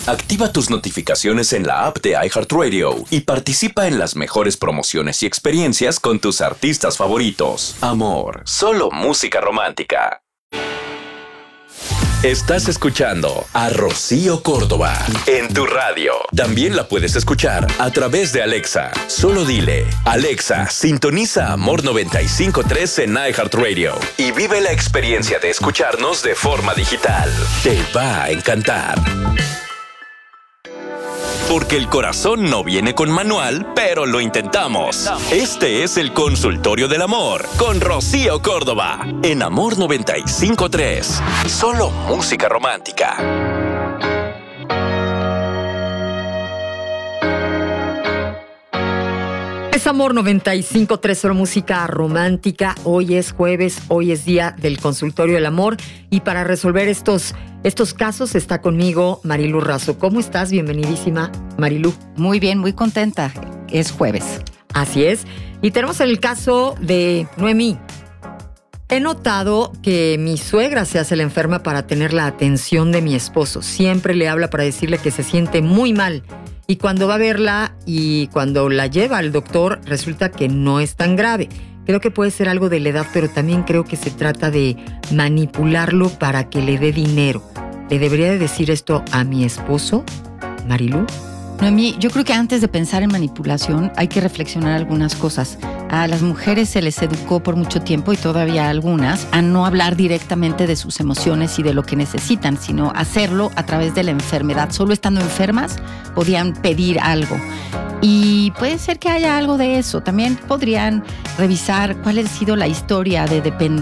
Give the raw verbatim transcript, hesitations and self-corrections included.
Activa tus notificaciones en la app de iHeartRadio y participa en las mejores promociones y experiencias con tus artistas favoritos. Amor, solo música romántica. Estás escuchando a Rocío Córdoba en tu radio. También la puedes escuchar a través de Alexa. Solo dile: Alexa, sintoniza Amor noventa y cinco punto tres en iHeartRadio y vive la experiencia de escucharnos de forma digital. Te va a encantar. Porque el corazón no viene con manual, pero lo intentamos. Este es el Consultorio del Amor con Rocío Córdoba en Amor noventa y cinco punto tres. Solo música romántica. Es Amor noventa y cinco punto tres, solo música romántica. Hoy es jueves, hoy es día del Consultorio del Amor. Y para resolver estos, estos casos está conmigo Marilu Razo. ¿Cómo estás? Bienvenidísima, Marilu. Muy bien, muy contenta. Es jueves. Así es. Y tenemos el caso de Noemí. He notado que mi suegra se hace la enferma para tener la atención de mi esposo. Siempre le habla para decirle que se siente muy mal. Y cuando va a verla y cuando la lleva al doctor, resulta que no es tan grave. Creo que puede ser algo de la edad, pero también creo que se trata de manipularlo para que le dé dinero. ¿Le debería de decir esto a mi esposo, Marilu? Noemí, yo creo que antes de pensar en manipulación hay que reflexionar algunas cosas. A las mujeres se les educó por mucho tiempo, y todavía a algunas, a no hablar directamente de sus emociones y de lo que necesitan, sino hacerlo a través de la enfermedad. Solo estando enfermas podían pedir algo. Y puede ser que haya algo de eso. También podrían revisar cuál ha sido la historia de dependencia